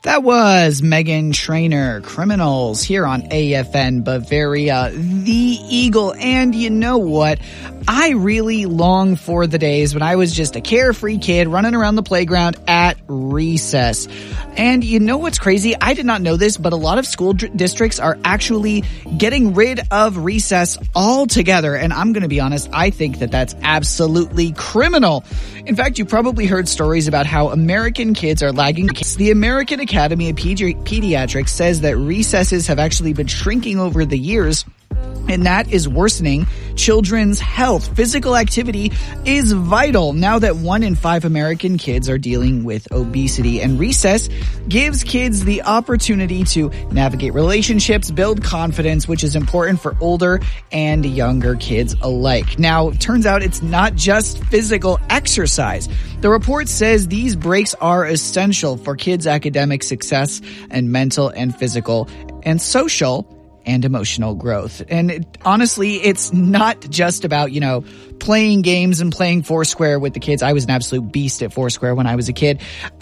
That was Meghan Trainor, Criminals, here on AFN Bavaria, the Eagle. And you know what? I really long for the days when I was just a carefree kid running around the playground at recess. And you know what's crazy? I did not know this, but a lot of school districts are actually getting rid of recess altogether. And I'm going to be honest, I think that that's absolutely criminal. In fact, you probably heard stories about how American kids are lagging. The American Academy of Pediatrics says that recesses have actually been shrinking over the years, and that is worsening children's health. Physical activity is vital now that 1 in 5 American kids are dealing with obesity, and recess gives kids the opportunity to navigate relationships, build confidence, which is important for older and younger kids alike. Now, it turns out it's not just physical exercise. The report says these breaks are essential for kids' academic success and mental and physical and social and emotional growth. And honestly, it's not just about, playing games and playing Foursquare with the kids. I was an absolute beast at Foursquare when I was a kid.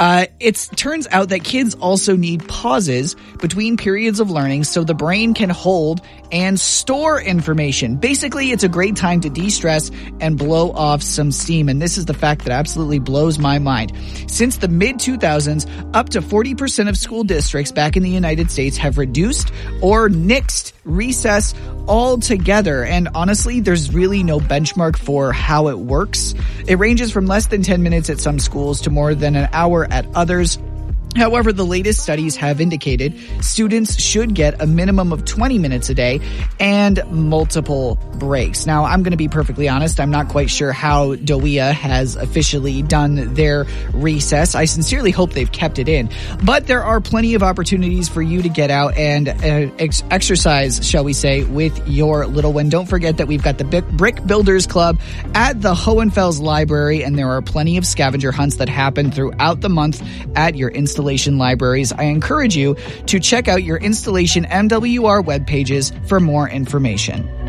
It turns out that kids also need pauses between periods of learning so the brain can hold and store information. Basically, it's a great time to de-stress and blow off some steam. And this is the fact that absolutely blows my mind. Since the mid-2000s, up to 40% of school districts back in the United States have reduced or nixed recess altogether. And honestly, there's really no benchmark for how it works. It ranges from less than 10 minutes at some schools to more than an hour at others. However, the latest studies have indicated students should get a minimum of 20 minutes a day and multiple breaks. Now, I'm going to be perfectly honest. I'm not quite sure how DOEA has officially done their recess. I sincerely hope they've kept it in. But there are plenty of opportunities for you to get out and exercise, shall we say, with your little one. Don't forget that we've got the Brick Builders Club at the Hohenfels Library, and there are plenty of scavenger hunts that happen throughout the month at your installation libraries. I encourage you to check out your installation MWR web pages for more information.